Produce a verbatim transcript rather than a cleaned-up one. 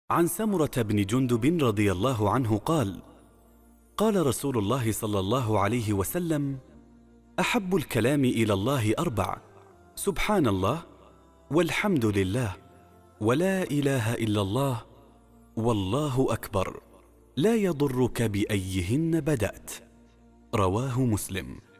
عن سمرة بن جندب رضي الله عنه قال: قال رسول الله صلى الله عليه وسلم: أحب الكلام إلى الله أربع: سبحان الله، والحمد لله، ولا إله إلا الله، والله أكبر، لا يضرك بأيهن بدأت. رواه مسلم.